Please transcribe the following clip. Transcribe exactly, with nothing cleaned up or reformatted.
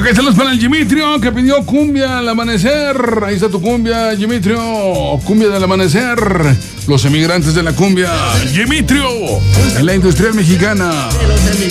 Ok, saludos para el Dimitrio que pidió cumbia al amanecer. Ahí está tu cumbia, Dimitrio. Cumbia del amanecer. Los emigrantes de la cumbia. Dimitrio. En la industrial mexicana.